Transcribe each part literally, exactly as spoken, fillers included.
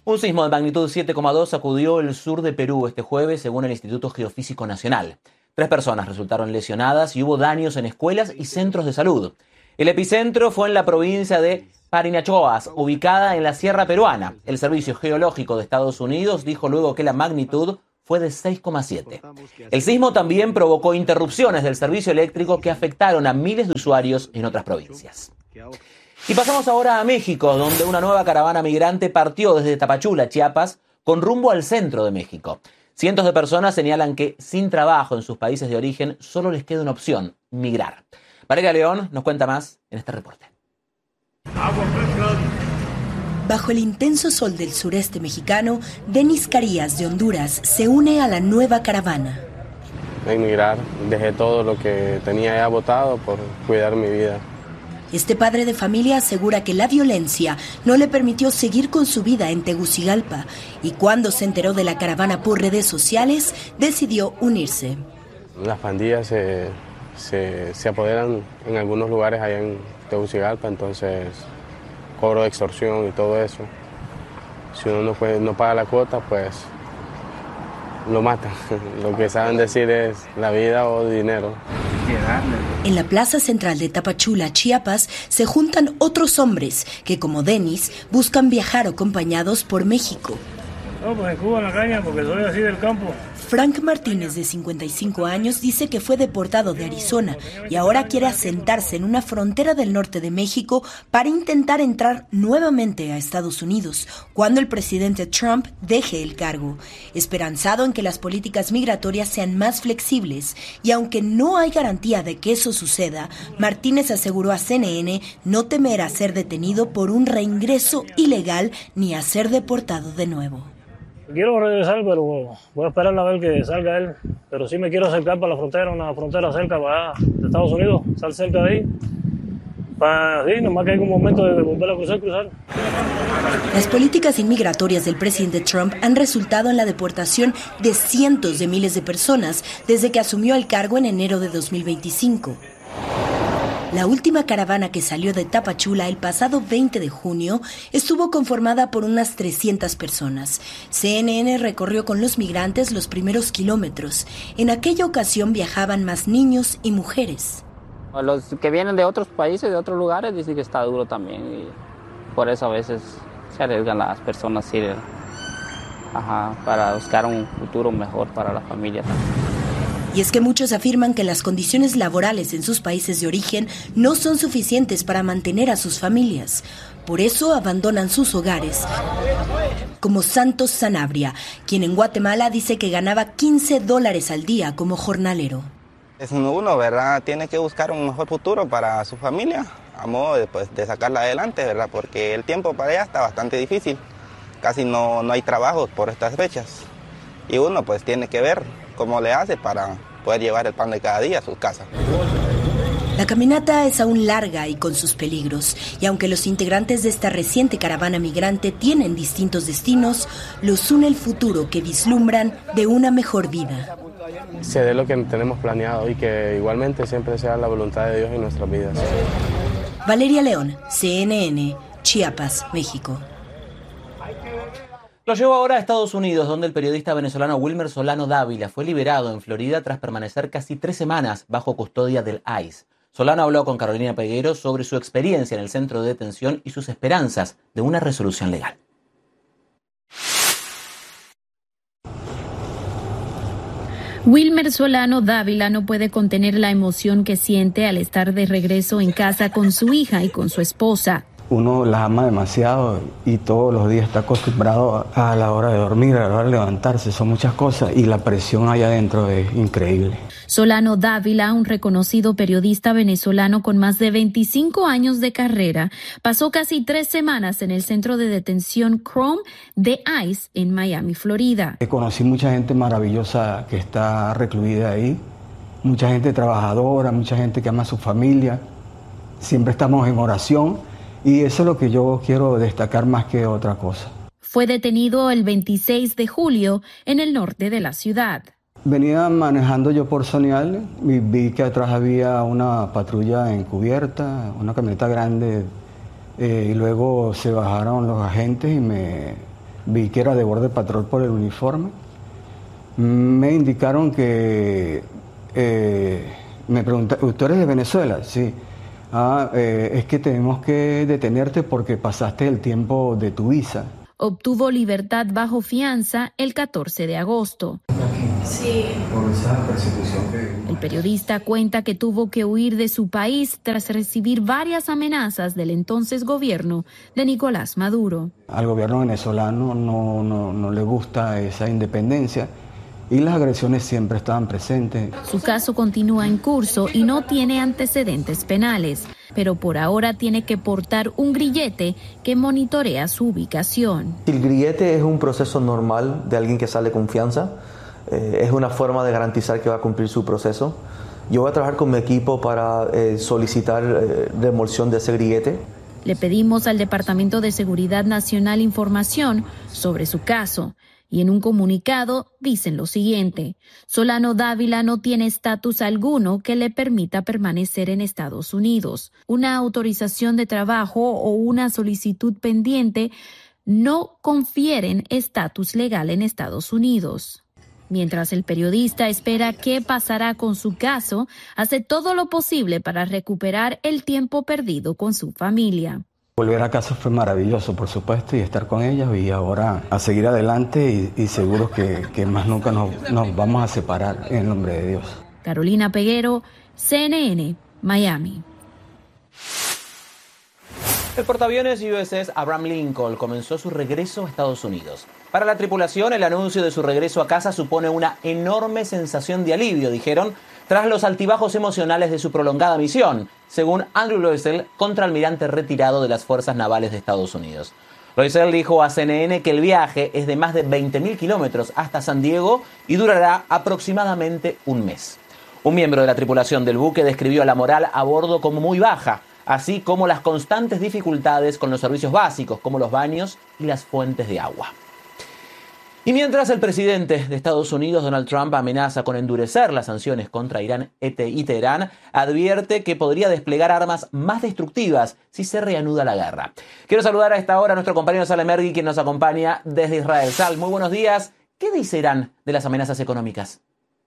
Un sismo de magnitud siete coma dos sacudió el sur de Perú este jueves, según el Instituto Geofísico Nacional. Tres personas resultaron lesionadas y hubo daños en escuelas y centros de salud. El epicentro fue en la provincia de Parinacochas, ubicada en la sierra peruana. El Servicio Geológico de Estados Unidos dijo luego que la magnitud fue de seis coma siete. El sismo también provocó interrupciones del servicio eléctrico que afectaron a miles de usuarios en otras provincias. Y pasamos ahora a México, donde una nueva caravana migrante partió desde Tapachula, Chiapas, con rumbo al centro de México. Cientos de personas señalan que sin trabajo en sus países de origen solo les queda una opción: migrar. Valeria León nos cuenta más en este reporte. Bajo el intenso sol del sureste mexicano, Denis Carías de Honduras se une a la nueva caravana. Emigrar, dejé todo lo que tenía ya botado por cuidar mi vida. Este padre de familia asegura que la violencia no le permitió seguir con su vida en Tegucigalpa y cuando se enteró de la caravana por redes sociales, decidió unirse. Las pandillas se, se, se apoderan en algunos lugares allá en Tegucigalpa, entonces cobro de extorsión y todo eso. Si uno no, puede, no paga la cuota, pues lo matan. Lo que saben decir es la vida o dinero. En la plaza central de Tapachula, Chiapas, se juntan otros hombres que, como Denis, buscan viajar acompañados por México. No, pues en Cuba en la caña, porque soy así del campo. Frank Martínez, de cincuenta y cinco años, dice que fue deportado de Arizona y ahora quiere asentarse en una frontera del norte de México para intentar entrar nuevamente a Estados Unidos cuando el presidente Trump deje el cargo, esperanzado en que las políticas migratorias sean más flexibles. Y aunque no hay garantía de que eso suceda, Martínez aseguró a C N N no temer a ser detenido por un reingreso ilegal ni a ser deportado de nuevo. Quiero regresar, pero voy a esperar a ver que salga él. Pero sí me quiero acercar para la frontera, una frontera cerca para de Estados Unidos, estar cerca de ahí. Para, sí, nomás que hay un momento de volver a cruzar, cruzar. Las políticas inmigratorias del presidente Trump han resultado en la deportación de cientos de miles de personas desde que asumió el cargo en enero de dos mil veinticinco. La última caravana que salió de Tapachula el pasado veinte de junio estuvo conformada por unas trescientas personas. C N N recorrió con los migrantes los primeros kilómetros. En aquella ocasión viajaban más niños y mujeres. Los que vienen de otros países, de otros lugares, dicen que está duro también. Y por eso a veces se arriesgan las personas ir, ajá, para buscar un futuro mejor para la familia también. Y es que muchos afirman que las condiciones laborales en sus países de origen no son suficientes para mantener a sus familias. Por eso abandonan sus hogares, como Santos Sanabria, quien en Guatemala dice que ganaba quince dólares al día como jornalero. Es uno, ¿verdad? Tiene que buscar un mejor futuro para su familia, a modo de, pues, de sacarla adelante, ¿verdad? Porque el tiempo para ella está bastante difícil. Casi no, no hay trabajo por estas fechas. Y uno pues tiene que ver cómo le hace para poder llevar el pan de cada día a sus casas. La caminata es aún larga y con sus peligros, y aunque los integrantes de esta reciente caravana migrante tienen distintos destinos, los une el futuro que vislumbran de una mejor vida. Se dé lo que tenemos planeado y que igualmente siempre sea la voluntad de Dios en nuestras vidas. Valeria León, C N N, Chiapas, México. Lo llevo ahora a Estados Unidos, donde el periodista venezolano Wilmer Solano Dávila fue liberado en Florida tras permanecer casi tres semanas bajo custodia del I C E. Solano habló con Carolina Peguero sobre su experiencia en el centro de detención y sus esperanzas de una resolución legal. Wilmer Solano Dávila no puede contener la emoción que siente al estar de regreso en casa con su hija y con su esposa. Uno las ama demasiado y todos los días está acostumbrado a la hora de dormir, a la hora de levantarse, son muchas cosas y la presión allá adentro es increíble. Solano Dávila, un reconocido periodista venezolano con más de veinticinco años de carrera, pasó casi tres semanas en el centro de detención Chrome de I C E en Miami, Florida. Conocí mucha gente maravillosa que está recluida ahí, mucha gente trabajadora, mucha gente que ama a su familia, siempre estamos en oración. Y eso es lo que yo quiero destacar más que otra cosa. Fue detenido el veintiséis de julio en el norte de la ciudad. Venía manejando yo por Sonial y vi que atrás había una patrulla encubierta, una camioneta grande, eh, y luego se bajaron los agentes y me, vi que era de Border Patrol por el uniforme. Me indicaron que, eh, me preguntaron, ¿tú eres de Venezuela? Sí. Ah, eh, es que tenemos que detenerte porque pasaste el tiempo de tu visa. Obtuvo libertad bajo fianza el catorce de agosto. Sí. Por esa persecución que... El periodista cuenta que tuvo que huir de su país tras recibir varias amenazas del entonces gobierno de Nicolás Maduro. Al gobierno venezolano no, no, no le gusta esa independencia y las agresiones siempre estaban presentes. Su caso continúa en curso y no tiene antecedentes penales, pero por ahora tiene que portar un grillete que monitorea su ubicación. El grillete es un proceso normal de alguien que sale con fianza. Eh, es una forma de garantizar que va a cumplir su proceso. Yo voy a trabajar con mi equipo para eh, solicitar eh, remoción de ese grillete. Le pedimos al Departamento de Seguridad Nacional información sobre su caso y en un comunicado dicen lo siguiente: Solano Dávila no tiene estatus alguno que le permita permanecer en Estados Unidos. Una autorización de trabajo o una solicitud pendiente no confieren estatus legal en Estados Unidos. Mientras el periodista espera qué pasará con su caso, hace todo lo posible para recuperar el tiempo perdido con su familia. Volver a casa fue maravilloso, por supuesto, y estar con ellas y ahora a seguir adelante y, y seguros que, que más nunca nos, nos vamos a separar en el nombre de Dios. Carolina Peguero, C N N, Miami. El portaaviones U S S Abraham Lincoln comenzó su regreso a Estados Unidos. Para la tripulación, el anuncio de su regreso a casa supone una enorme sensación de alivio, dijeron, tras los altibajos emocionales de su prolongada misión, según Andrew Loisel, contraalmirante retirado de las Fuerzas Navales de Estados Unidos. Loisel dijo a C N N que el viaje es de más de veinte mil kilómetros hasta San Diego y durará aproximadamente un mes. Un miembro de la tripulación del buque describió la moral a bordo como muy baja, así como las constantes dificultades con los servicios básicos, como los baños y las fuentes de agua. Y mientras el presidente de Estados Unidos, Donald Trump, amenaza con endurecer las sanciones contra Irán y Teherán, advierte que podría desplegar armas más destructivas si se reanuda la guerra. Quiero saludar a esta hora a nuestro compañero Sal Emergui, quien nos acompaña desde Israel. Sal, muy buenos días. ¿Qué dice Irán de las amenazas económicas?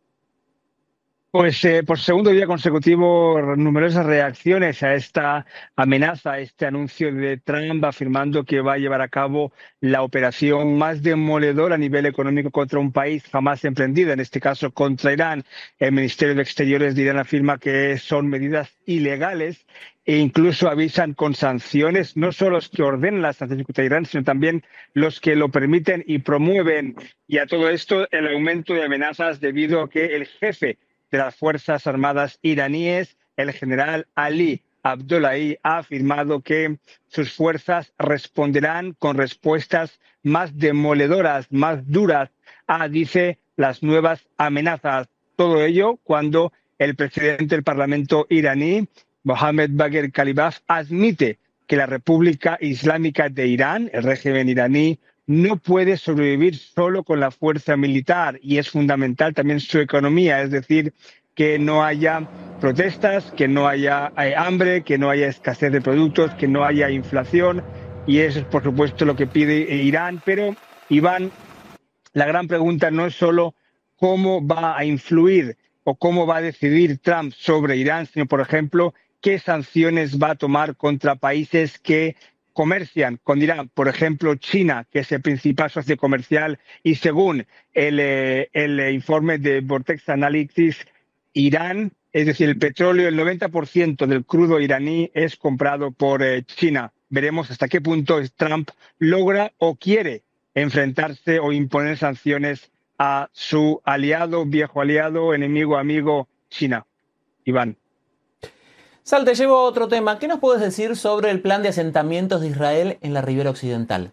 Pues eh, por segundo día consecutivo, numerosas reacciones a esta amenaza, a este anuncio de Trump afirmando que va a llevar a cabo la operación más demoledora a nivel económico contra un país jamás emprendida, en este caso contra Irán. El Ministerio de Exteriores de Irán afirma que son medidas ilegales e incluso avisan con sanciones, no solo los que ordenan las sanciones contra Irán, sino también los que lo permiten y promueven. Y a todo esto, el aumento de amenazas debido a que el jefe de las Fuerzas Armadas iraníes, el general Ali Abdullahi, ha afirmado que sus fuerzas responderán con respuestas más demoledoras, más duras a, dice, las nuevas amenazas. Todo ello cuando el presidente del Parlamento iraní, Mohammad Bagher Khalibaf, admite que la República Islámica de Irán, el régimen iraní, no puede sobrevivir solo con la fuerza militar y es fundamental también su economía, es decir, que no haya protestas, que no haya hambre, que no haya escasez de productos, que no haya inflación y eso es por supuesto lo que pide Irán. Pero, Iván, la gran pregunta no es solo cómo va a influir o cómo va a decidir Trump sobre Irán, sino, por ejemplo, qué sanciones va a tomar contra países que comercian con Irán, por ejemplo, China, que es el principal socio comercial, y según el, eh, el informe de Vortex Analytics, Irán, es decir, el petróleo, el noventa por ciento del crudo iraní es comprado por eh, China. Veremos hasta qué punto Trump logra o quiere enfrentarse o imponer sanciones a su aliado, viejo aliado, enemigo, amigo, China. Iván. Sal, te llevo a otro tema. ¿Qué nos puedes decir sobre el plan de asentamientos de Israel en la ribera occidental?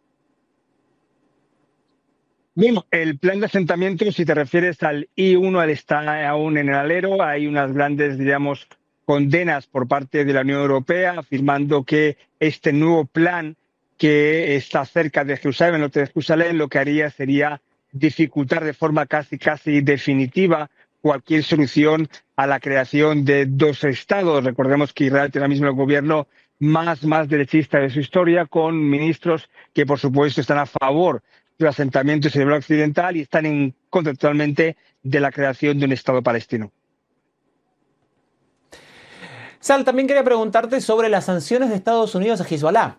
Bueno, el plan de asentamientos, si te refieres al I uno, él está aún en el alero. Hay unas grandes, digamos, condenas por parte de la Unión Europea, afirmando que este nuevo plan que está cerca de Jerusalén, en el norte de Jerusalén, lo que haría sería dificultar de forma casi, casi definitiva cualquier solución a la creación de dos estados. Recordemos que Israel tiene ahora mismo el gobierno más, más derechista de su historia, con ministros que, por supuesto, están a favor de los asentamientos en el bloque occidental y están en contra totalmente de la creación de un Estado palestino. Sal, también quería preguntarte sobre las sanciones de Estados Unidos a Hezbollah.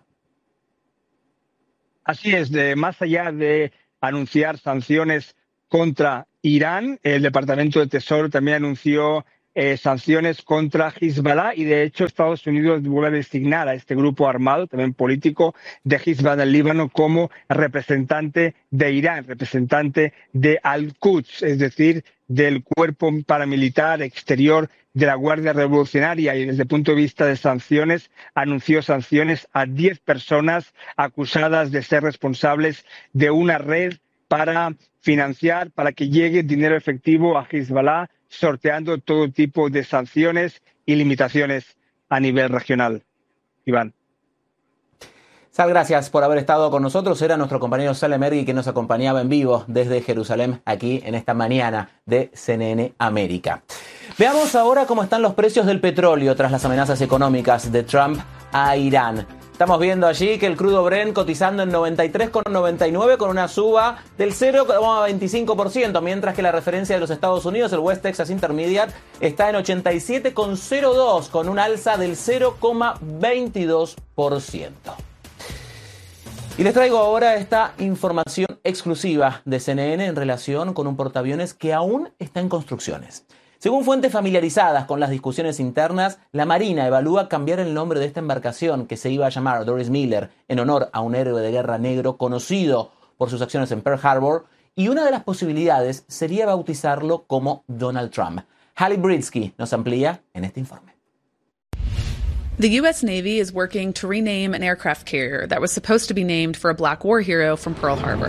Así es, de, más allá de anunciar sanciones contra Irán, el Departamento de Tesoro también anunció eh, sanciones contra Hezbollah y, de hecho, Estados Unidos vuelve a designar a este grupo armado, también político, de Hezbollah del Líbano como representante de Irán, representante de Al-Quds, es decir, del cuerpo paramilitar exterior de la Guardia Revolucionaria, y desde el punto de vista de sanciones, anunció sanciones a diez personas acusadas de ser responsables de una red para financiar, para que llegue dinero efectivo a Hezbollah, sorteando todo tipo de sanciones y limitaciones a nivel regional. Iván. Sal, gracias por haber estado con nosotros. Era nuestro compañero Salem Ergui que nos acompañaba en vivo desde Jerusalén, aquí en esta mañana de C N N América. Veamos ahora cómo están los precios del petróleo tras las amenazas económicas de Trump a Irán. Estamos viendo allí que el crudo Brent cotizando en noventa y tres con noventa y nueve con una suba del cero coma veinticinco por ciento, mientras que la referencia de los Estados Unidos, el West Texas Intermediate, está en ochenta y siete con cero dos con un alza del cero coma veintidós por ciento. Y les traigo ahora esta información exclusiva de C N N en relación con un portaaviones que aún está en construcciones. Según fuentes familiarizadas con las discusiones internas, la Marina evalúa cambiar el nombre de esta embarcación, que se iba a llamar Doris Miller, en honor a un héroe de guerra negro conocido por sus acciones en Pearl Harbor, y una de las posibilidades sería bautizarlo como Donald Trump. Hallie Britsky nos amplía en este informe. The U S Navy is working to rename an aircraft carrier that was supposed to be named for a Black War hero from Pearl Harbor.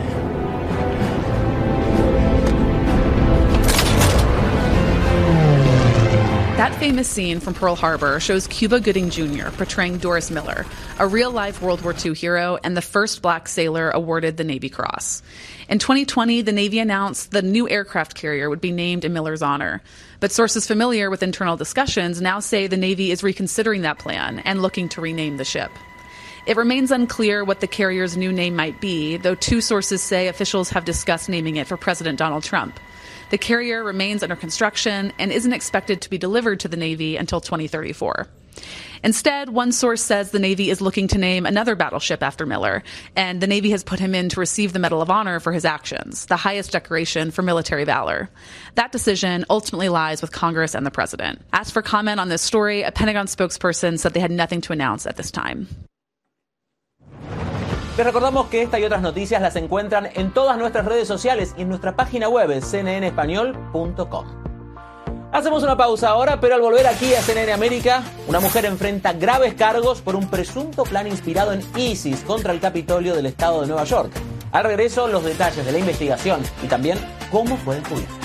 That famous scene from Pearl Harbor shows Cuba Gooding Junior portraying Doris Miller, a real-life World War Two hero and the first black sailor awarded the Navy Cross. In twenty twenty, the Navy announced the new aircraft carrier would be named in Miller's honor. But sources familiar with internal discussions now say the Navy is reconsidering that plan and looking to rename the ship. It remains unclear what the carrier's new name might be, though two sources say officials have discussed naming it for President Donald Trump. The carrier remains under construction and isn't expected to be delivered to the Navy until twenty thirty-four. Instead, one source says the Navy is looking to name another battleship after Miller, and the Navy has put him in to receive the Medal of Honor for his actions, the highest decoration for military valor. That decision ultimately lies with Congress and the President. Asked for comment on this story, a Pentagon spokesperson said they had nothing to announce at this time. Les recordamos que esta y otras noticias las encuentran en todas nuestras redes sociales y en nuestra página web c n n español punto com. Hacemos una pausa ahora, pero al volver aquí a C N N América, una mujer enfrenta graves cargos por un presunto plan inspirado en ISIS contra el Capitolio del estado de Nueva York. Al regreso, los detalles de la investigación y también cómo fue descubierta.